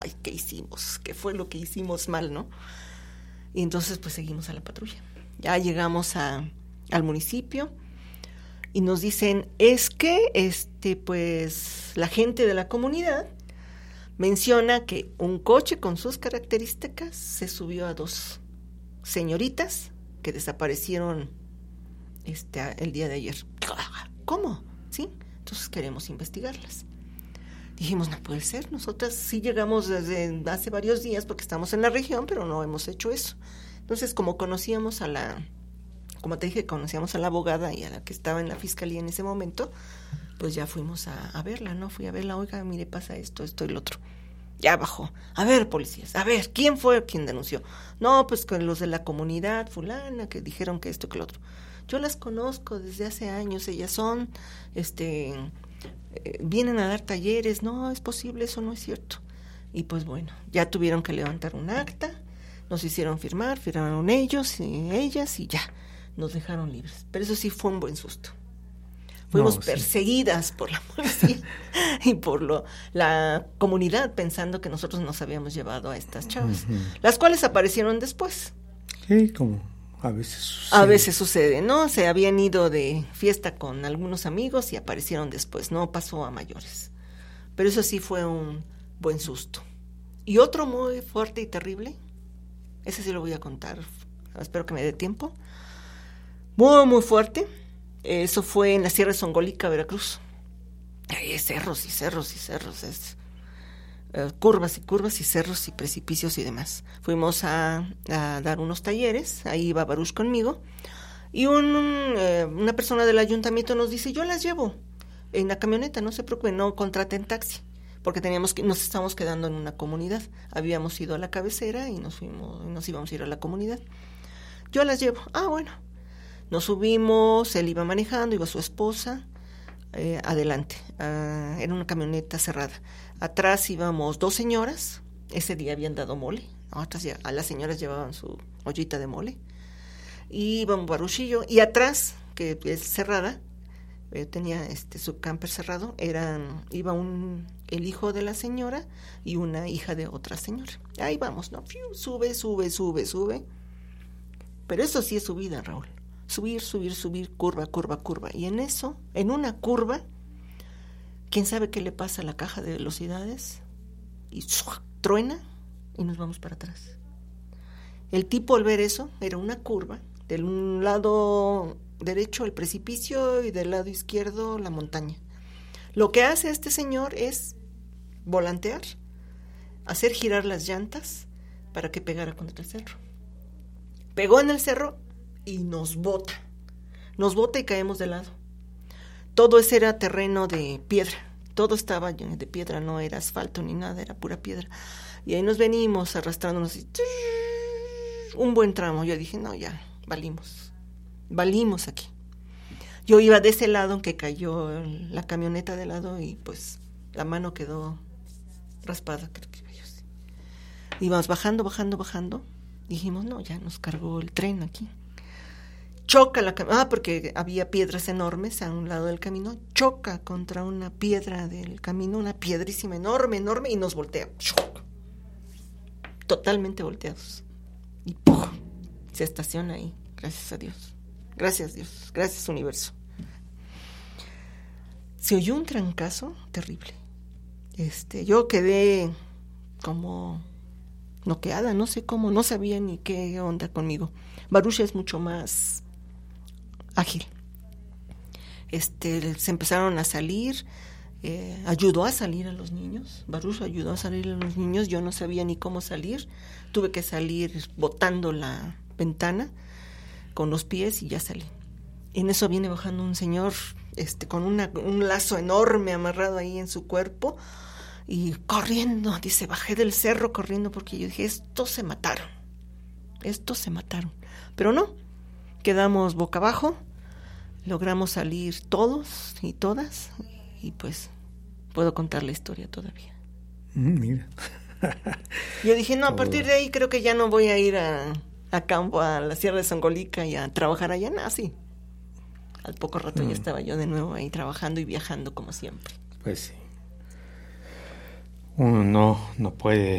ay, ¿qué hicimos? ¿Qué fue lo que hicimos mal, no? Y entonces pues seguimos a la patrulla. Ya llegamos al municipio y nos dicen, es que pues la gente de la comunidad menciona que un coche con sus características se subió a 2 señoritas que desaparecieron el día de ayer. ¿Cómo? ¿Sí? Entonces queremos investigarlas. Dijimos, no puede ser, nosotras sí llegamos desde hace varios días porque estamos en la región, pero no hemos hecho eso. Entonces, como conocíamos como te dije, conocíamos a la abogada y a la que estaba en la fiscalía en ese momento, pues ya fuimos a verla, ¿no? Fui a verla, oiga, mire, pasa esto y lo otro. Ya bajó. A ver, policías, a ver, ¿quién fue quien denunció? No, pues con los de la comunidad fulana que dijeron que esto, que lo otro. Yo las conozco desde hace años, ellas son, vienen a dar talleres, no, es posible, eso no es cierto. Y pues bueno, ya tuvieron que levantar un acta, nos hicieron firmaron ellos y ellas y ya, nos dejaron libres. Pero eso sí fue un buen susto. Fuimos perseguidas por la policía y por la comunidad pensando que nosotros nos habíamos llevado a estas chavas, las cuales aparecieron después. Sí, como a veces sucede. A veces sucede, ¿no? Se habían ido de fiesta con algunos amigos y aparecieron después, no pasó a mayores. Pero eso sí fue un buen susto. Y otro muy fuerte y terrible, ese sí lo voy a contar, espero que me dé tiempo. Muy, muy fuerte. Eso fue en la Sierra de Songolica, Veracruz. Hay cerros y cerros y cerros, curvas y curvas y cerros y precipicios y demás. Fuimos a dar unos talleres, ahí iba Baruch conmigo, y una persona del ayuntamiento nos dice, yo las llevo en la camioneta, no se preocupen, no contraten taxi, porque nos estábamos quedando en una comunidad. Habíamos ido a la cabecera y nos íbamos a ir a la comunidad. Yo las llevo. Ah, bueno. Nos subimos, él iba manejando, iba su esposa, adelante, era una camioneta cerrada. Atrás íbamos 2 señoras, ese día habían dado mole, a las señoras llevaban su ollita de mole, y íbamos Baruchillo, y atrás, que es cerrada, tenía su camper cerrado, iba el hijo de la señora y una hija de otra señora. Ahí vamos, ¿no? Sube. Pero eso sí es subida, Raúl. Subir, curva. Y en una curva, quién sabe qué le pasa a la caja de velocidades, y truena y nos vamos para atrás. El tipo, al ver eso, era una curva, del lado derecho el precipicio y del lado izquierdo la montaña. Lo que hace este señor es volantear, hacer girar las llantas para que pegara contra el cerro. Pegó en el cerro y nos bota y caemos de lado. Todo ese era terreno de piedra, todo estaba lleno de piedra, no era asfalto ni nada, era pura piedra. Y ahí nos venimos arrastrándonos y un buen tramo. Yo dije, no, ya, valimos aquí. Yo iba de ese lado en que cayó la camioneta de lado y pues la mano quedó raspada, creo que yo sí. Íbamos bajando. Dijimos, no, ya nos cargó el tren aquí. Choca porque había piedras enormes a un lado del camino, choca contra una piedra del camino, una piedrísima enorme, y nos voltea. Totalmente volteados. Y ¡pum! Se estaciona ahí, gracias a Dios. Gracias Dios, gracias universo. Se oyó un trancazo terrible. Yo quedé como noqueada, no sé cómo, no sabía ni qué onda conmigo. Baruch es mucho más ágil. Se empezaron a salir, ayudó a salir a los niños. Baruch ayudó a salir a los niños, yo no sabía ni cómo salir. Tuve que salir botando la ventana con los pies y ya salí. En eso viene bajando un señor con un lazo enorme amarrado ahí en su cuerpo y corriendo, dice, bajé del cerro corriendo porque yo dije, estos se mataron, pero no, quedamos boca abajo, logramos salir todos y todas y pues puedo contar la historia todavía. Mira. Yo dije, no, a partir de ahí creo que ya no voy a ir a campo, a la Sierra de Songolica y a trabajar allá, no, sí. Al poco rato ya estaba yo de nuevo ahí trabajando y viajando como siempre. Pues sí. Uno no puede